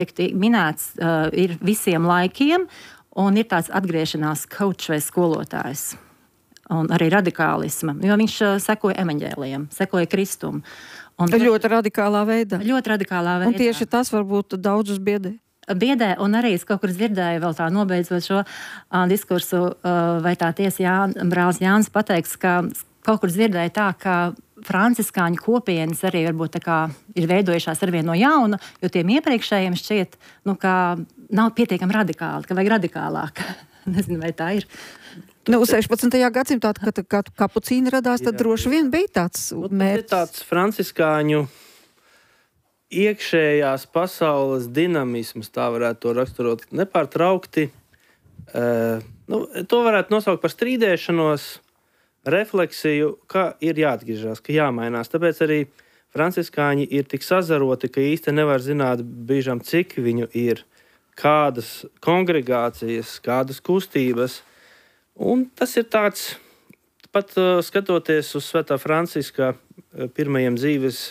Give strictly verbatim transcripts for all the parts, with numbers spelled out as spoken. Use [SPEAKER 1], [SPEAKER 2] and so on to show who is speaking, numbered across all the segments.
[SPEAKER 1] minēts uh, ir visiem laikiem, un ir tāds atgriešanās coach vai skolotājs. Un arī radikālisma, jo viņš uh, sekoja evaņģēlijam, sekoja Kristum. Un
[SPEAKER 2] ļoti radikālā veidā.
[SPEAKER 1] Ļoti radikālā veidā.
[SPEAKER 2] Un tieši tas varbūt daudzus biedē.
[SPEAKER 1] Biedē, un arī es kaut kur dzirdēju, vēl tā nobeidzot šo uh, diskursu, uh, vai tā tiesa Jān, brālis Jānis pateiks, ka kaut kur dzirdēju tā, ka franciskāņu kopienas arī varbūt tā kā ir veidojušās arvien no jauna, jo tiem iepriekšējiem šķiet, nu, ka nav pietiekami radikāli, ka vajag radikālāk. Nezinu, vai tā ir.
[SPEAKER 2] Nu, sešpadsmitajā gadsimtā, kad, kad kapucīni radās, tad jā, droši vien bija tāds
[SPEAKER 3] nu,
[SPEAKER 2] mērķis.
[SPEAKER 3] Tas ir tāds franciskāņu iekšējās pasaules dinamisms, tā varētu to raksturot, nepārtraukti. Uh, nu, to varētu nosaukt par strīdēšanos, refleksiju, ka ir jāatgriežas, ka jāmainās. Tāpēc arī franciskāņi ir tik sazaroti, ka īsti nevar zināt brīžam, cik viņu ir, kādas kongregācijas, kādas kustības. Un tas ir tāds, pat uh, skatoties uz Svētā Franciska uh, pirmajiem dzīves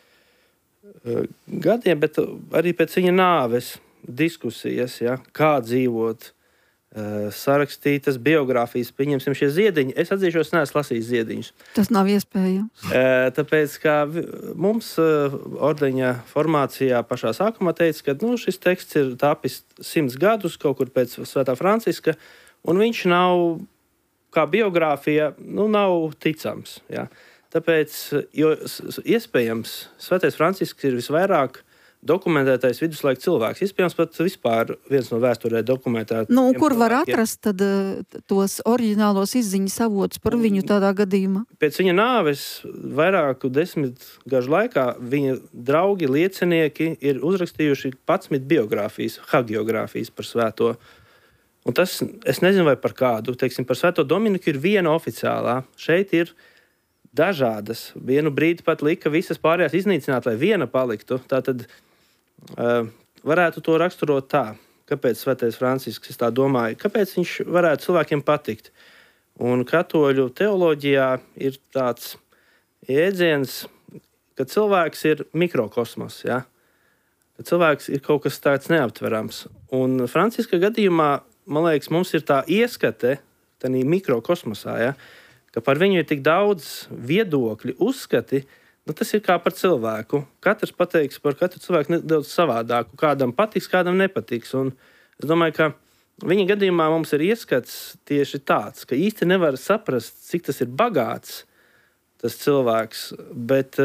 [SPEAKER 3] uh, gadiem, bet arī pēc viņa nāves diskusijas, ja, kā dzīvot, uh, sarakstītas biogrāfijas, pieņemsim šie ziediņi. Es atzīšos, neesmu lasījis ziediņus.
[SPEAKER 2] Tas nav iespējams.
[SPEAKER 3] Uh, tāpēc, kā mums uh, ordeņa formācijā pašā sākumā teica, ka nu, šis teksts ir tapis simts gadus, kaut kur pēc Svētā Franciska, un viņš nav, kā biogrāfija, nu, nav ticams. Ja? Tāpēc, jo iespējams, Svētais Francisks ir visvairāk dokumentētais viduslaika cilvēks. Iespējams, pat vispār viens no vēsturē dokumentētājiem.
[SPEAKER 2] Nu, kur var atrast tad, tos oriģinālos izziņas avotus par viņu tādā gadījumā?
[SPEAKER 3] Pēc viņa nāves vairāku desmit gažu laikā viņa draugi, liecinieki ir uzrakstījuši padsmit biogrāfijas, hagiogrāfijas par svēto. Un tas, es nezinu, vai par kādu, teiksim, par Svēto Dominiku ir viena oficiālā. Šeit ir dažādas. Vienu brīdi pat lika visas pārējās iznīcināt, lai viena paliktu. Tātad uh, varētu to raksturot tā, kāpēc Svētais Francisks, es tā domāju, kāpēc viņš varētu cilvēkiem patikt. Un katoļu teoloģijā ir tāds jēdziens, ka cilvēks ir mikrokosmos, ja? Ka cilvēks ir kaut kas tāds neaptverams. Un Franciska gadījumā, man liekas, mums ir tā ieskate tādā mikrokosmosā, ja, ka par viņu ir tik daudz viedokļu, uzskati, nu, tas ir kā par cilvēku. Katrs pateiks par katru cilvēku nedaudz savādāku. Kādam patiks, kādam nepatiks. Un es domāju, ka viņa gadījumā mums ir ieskats tieši tāds, ka īsti nevar saprast, cik tas ir bagāts, tas cilvēks, bet...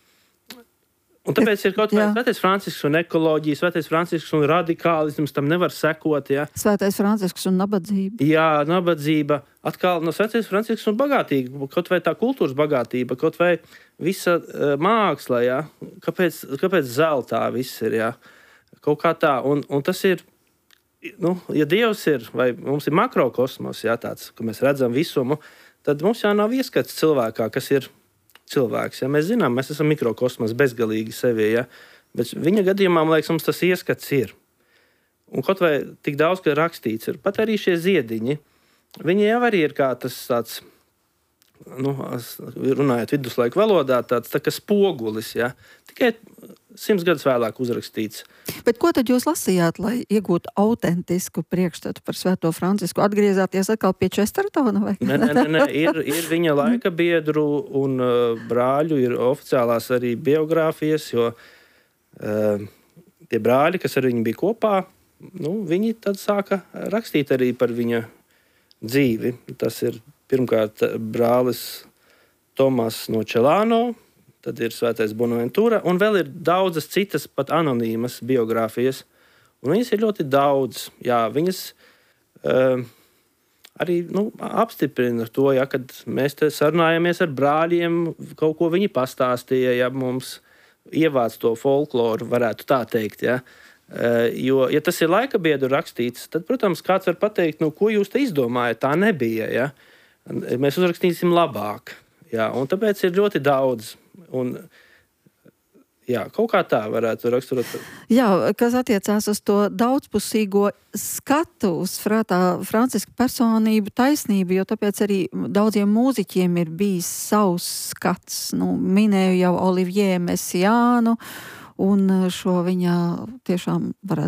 [SPEAKER 3] Un tāpēc ir kaut kāds Svētais Francisks un ekoloģija, Svētais Francisks un radikālisms, tam nevar sekot. Ja.
[SPEAKER 2] Svētais Francisks un nabadzība.
[SPEAKER 3] Jā, nabadzība. Atkal no Svētais Francisks un bagātība, kaut vai tā kultūras bagātība, kaut vai visa uh, māksla, ja. Kāpēc, kāpēc zeltā viss ir, ja. Kaut kā tā. Un, un tas ir, nu, ja Dievs ir, vai mums ir makrokosmos, ja, tāds, ka mēs redzam visumu, tad mums jau nav ieskats cilvēkā, kas ir cilvēks. Ja? Mēs zinām, mēs esam mikrokosmos bezgalīgi sevi, ja? Bet viņa gadījumā, man liekas, mums tas ieskats ir. Un kaut vai tik daudz, ka rakstīts ir, pat arī šie ziediņi, viņi jau arī ir kā tas tāds, nu, runājot viduslaiku valodā, tāds tā kā spogulis, ja? Tikai simts gadus vēlāk uzrakstīts.
[SPEAKER 2] Bet ko tad jūs lasījāt, lai iegūtu autentisku priekšstatu par Svēto Francisku? Atgriezāties atkal pie Chestertona, vai?
[SPEAKER 3] Nē, nē, nē, ir, ir viņa laika biedru un uh, brāļu, ir oficiālās arī biogrāfijas, jo uh, tie brāļi, kas ar viņu bija kopā, nu, viņi tad sāka rakstīt arī par viņa dzīvi. Tas ir pirmkārt brālis Tomas no Čelāno, tad ir Svētais Bonaventura, un vēl ir daudzas citas pat anonīmas biogrāfijas. Un viņas ir ļoti daudz. Jā, viņas uh, arī nu, apstiprina to, ja, kad mēs te sarunājamies ar brāļiem, kaut ko viņi pastāstīja, ja mums ievāc to folkloru, varētu tā teikt. Ja. Uh, jo, ja tas ir laika biedru rakstīts, tad, protams, kāds var pateikt, nu, ko jūs te izdomājat, tā nebija. Ja. Mēs uzrakstīsim labāk. Ja, un tāpēc ir ļoti daudz. Un, jā, kaut kā tā varētu raksturot.
[SPEAKER 2] Jā, kas attiecās uz to daudzpusīgo skatu uz Frātā Franciska personību, taisnību, jo tāpēc arī daudziem mūziķiem ir bijis savs skats. Nu, minēju jau Olivier Messiānu un šo viņa tiešām varētu